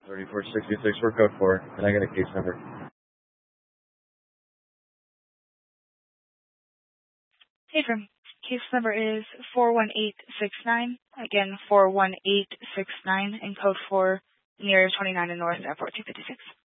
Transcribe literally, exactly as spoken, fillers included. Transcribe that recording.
thirty-four sixty-six for code four. Can I get a case number? Hey, firm. Case number is four one eight six nine. Again, four one eight six nine, and code four near twenty-nine and North Airport two fifty-six.